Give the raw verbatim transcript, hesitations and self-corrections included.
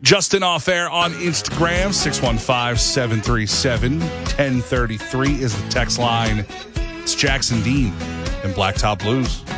Justin Off Air on Instagram, six one five, seven three seven, one oh three three is the text line. It's Jackson Dean and Blacktop Blues.